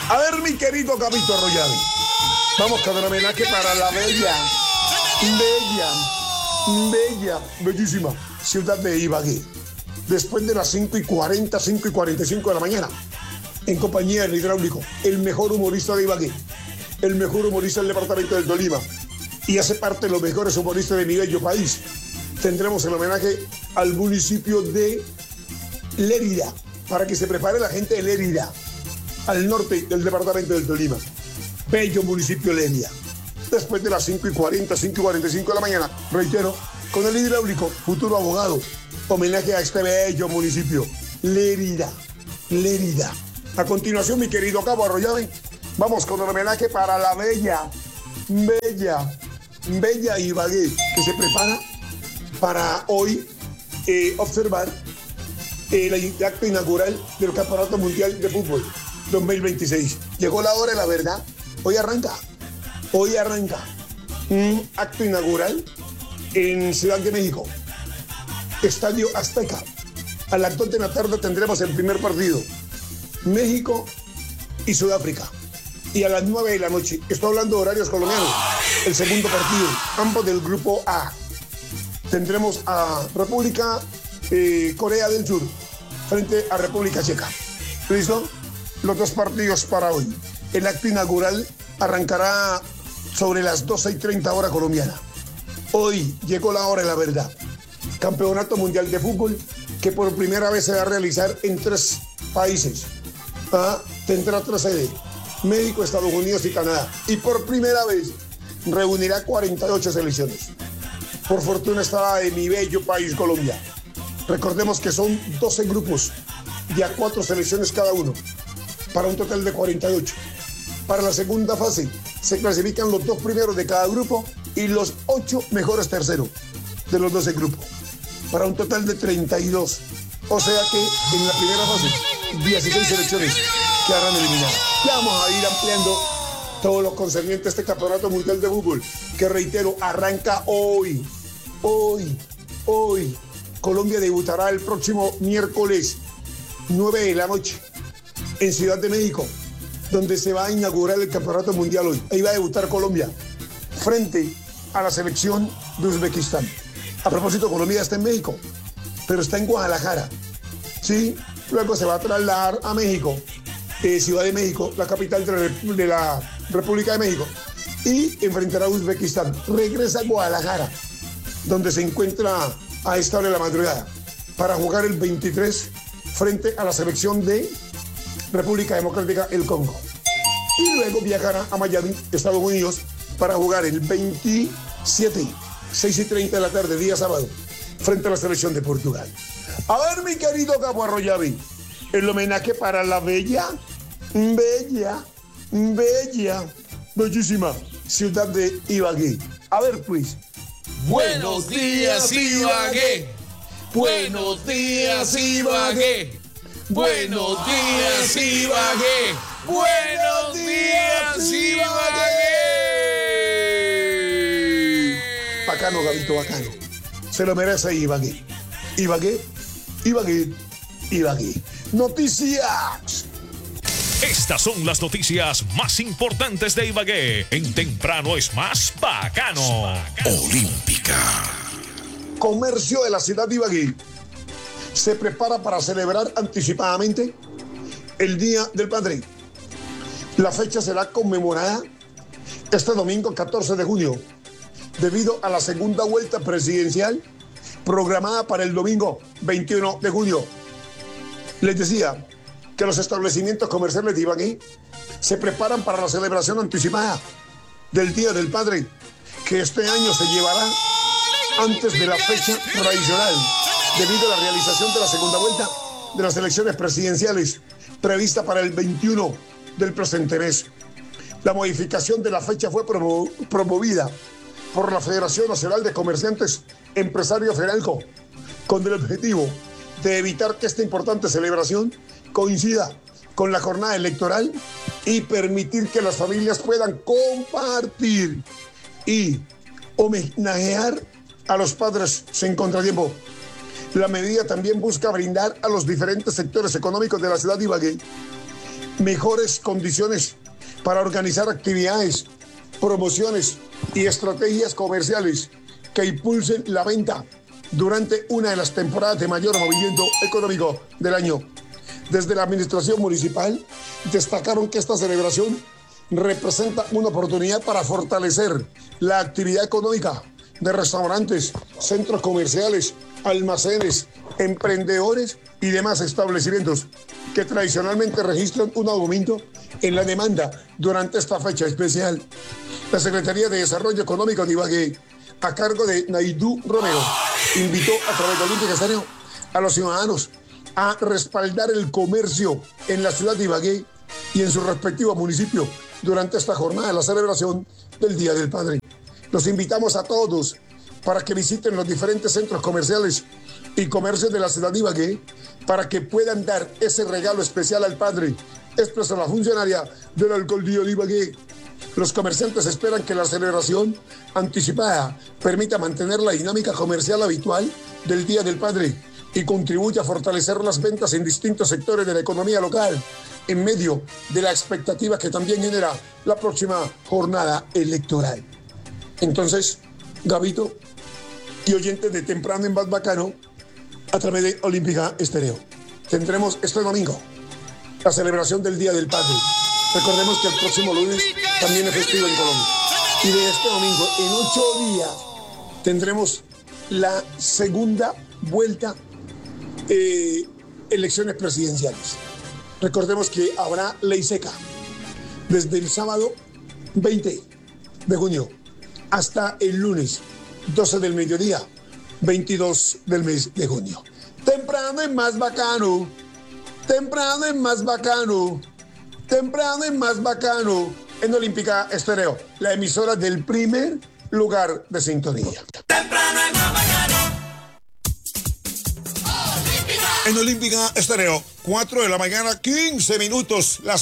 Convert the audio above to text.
A ver, mi querido Gabito Arroyave, vamos con el homenaje para la bellísima ciudad de Ibagué. Después de las 5:40, 5:45 de la mañana, en compañía del hidráulico, el mejor humorista de Ibagué, el mejor humorista del departamento del Tolima, y hace parte de los mejores humoristas de mi bello país. Tendremos el homenaje al municipio de Lérida, para que se prepare la gente de Lérida, al norte del departamento del Tolima. Bello municipio Lérida. Después de las 5:40, 5:45 de la mañana, reitero, con el hidráulico, futuro abogado, homenaje a este bello municipio, Lérida. A continuación, mi querido Cabo Arroyave, vamos con el homenaje para la bella Ibagué, que se prepara para hoy observar el acto inaugural del Campeonato Mundial de Fútbol 2026. Llegó la hora de la verdad. Hoy arranca un acto inaugural en Ciudad de México, Estadio Azteca. A las 2 de la tarde tendremos el primer partido, México y Sudáfrica. Y a las 9 de la noche, estoy hablando de horarios colombianos, el segundo partido, ambos del grupo A. Tendremos a República Corea del Sur frente a República Checa. ¿Listo? Los dos partidos para hoy. El acto inaugural arrancará sobre las 12:30 hora colombiana. Hoy llegó la hora de la verdad. Campeonato Mundial de Fútbol que por primera vez se va a realizar en 3 países. Tendrá 3 sedes: México, Estados Unidos y Canadá. Y por primera vez reunirá 48 selecciones. Por fortuna está en mi bello país, Colombia. Recordemos que son 12 grupos de a 4 selecciones cada uno, para un total de 48. Para la segunda fase se clasifican los 2 primeros de cada grupo y los 8 mejores terceros de los 12 grupos, para un total de 32. O sea que en la primera fase, 16 selecciones quedarán eliminadas. Ya vamos a ir ampliando todo lo concerniente a este Campeonato Mundial de Fútbol, que reitero, arranca hoy. Colombia debutará el próximo miércoles 9 de la noche en Ciudad de México, donde se va a inaugurar el Campeonato Mundial hoy. Ahí va a debutar Colombia frente a la selección de Uzbekistán. A propósito, Colombia está en México, pero está en Guadalajara, ¿sí? Luego se va a trasladar a México, Ciudad de México, la capital de la República de México, y enfrentará a Uzbekistán. Regresa a Guadalajara, donde se encuentra a esta hora de la madrugada, para jugar el 23 frente a la selección de República Democrática del Congo. Y luego viajará a Miami, Estados Unidos, para jugar el 27, 6:30 de la tarde, día sábado, frente a la selección de Portugal. A ver, mi querido Cabo Arroyave, el homenaje para la bellísima ciudad de Ibagué. A ver, pues. Buenos días, Ibagué. Buenos días, Ibagué. Buenos días, Ibagué. Buenos días, Ibagué. Bacano, Gabito, bacano. Se lo merece Ibagué. Ibagué. Noticias. Estas son las noticias más importantes de Ibagué. En Temprano es más bacano. Olímpica. Comercio de la ciudad de Ibagué se prepara para celebrar anticipadamente el Día del Padre. La fecha será conmemorada este domingo 14 de junio, debido a la segunda vuelta presidencial programada para el domingo 21 de junio. Les decía que los establecimientos comerciales de Ibagué se preparan para la celebración anticipada del Día del Padre, que este año se llevará antes de la fecha tradicional, debido a la realización de la segunda vuelta de las elecciones presidenciales prevista para el 21 del presente mes. La modificación de la fecha fue promovida por la Federación Nacional de Comerciantes Empresarios FENALCO, con el objetivo de evitar que esta importante celebración coincida con la jornada electoral y permitir que las familias puedan compartir y homenajear a los padres sin contratiempo. La medida también busca brindar a los diferentes sectores económicos de la ciudad de Ibagué mejores condiciones para organizar actividades, promociones y estrategias comerciales que impulsen la venta durante una de las temporadas de mayor movimiento económico del año. Desde la administración municipal destacaron que esta celebración representa una oportunidad para fortalecer la actividad económica de restaurantes, centros comerciales, almacenes, emprendedores y demás establecimientos que tradicionalmente registran un aumento en la demanda durante esta fecha especial. La Secretaría de Desarrollo Económico de Ibagué, a cargo de Naidú Romero, invitó a través de Olímpica Estéreo a los ciudadanos a respaldar el comercio en la ciudad de Ibagué y en su respectivo municipio durante esta jornada de la celebración del Día del Padre. Los invitamos a todos para que visiten los diferentes centros comerciales y comercios de la ciudad de Ibagué para que puedan dar ese regalo especial al Padre, expresó la funcionaria del alcaldía de Ibagué. Los comerciantes esperan que la celebración anticipada permita mantener la dinámica comercial habitual del Día del Padre y contribuya a fortalecer las ventas en distintos sectores de la economía local en medio de la expectativa que también genera la próxima jornada electoral. Entonces, Gabito y oyentes de Temprano en Más Bacano, a través de Olímpica Estéreo, tendremos este domingo la celebración del Día del Padre. Recordemos que el próximo lunes también es festivo en Colombia. Y de este domingo, en 8 días, tendremos la segunda vuelta elecciones presidenciales. Recordemos que habrá ley seca desde el sábado 20 de junio hasta el lunes 12 del mediodía, 22 del mes de junio. Temprano en Más Bacano, temprano en Más Bacano, temprano en Más Bacano, en Olímpica Estéreo, la emisora del primer lugar de sintonía. Temprano en Más Bacano. En Olímpica Estéreo, 4 de la mañana, 15 minutos, las